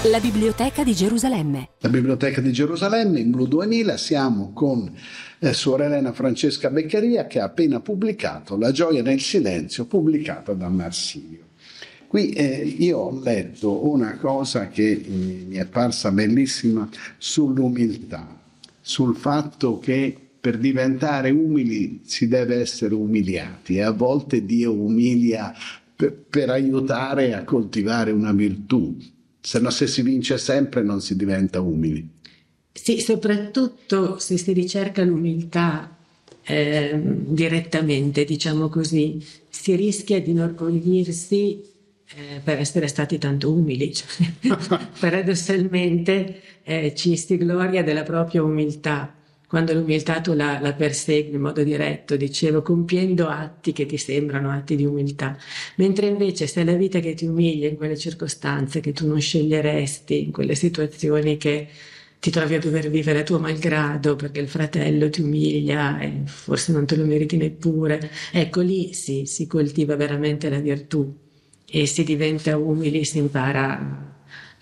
La Biblioteca di Gerusalemme. La Biblioteca di Gerusalemme, in Blu 2000, siamo con Suor Elena Francesca Beccaria, che ha appena pubblicato La gioia nel silenzio, pubblicata da Marsilio. Qui io ho letto una cosa che mi è parsa bellissima sull'umiltà, sul fatto che per diventare umili si deve essere umiliati, e a volte Dio umilia per aiutare a coltivare una virtù. Se no, se si vince sempre non si diventa umili. Sì, soprattutto se si ricerca l'umiltà direttamente, diciamo così, si rischia di inorgoglirsi per essere stati tanto umili. Paradossalmente ci si gloria della propria umiltà, quando l'umiltà tu la persegui in modo diretto, dicevo, compiendo atti che ti sembrano atti di umiltà, mentre invece se è la vita che ti umilia in quelle circostanze che tu non sceglieresti, in quelle situazioni che ti trovi a dover vivere a tuo malgrado perché il fratello ti umilia e forse non te lo meriti neppure, ecco lì si coltiva veramente la virtù e si diventa umili, si impara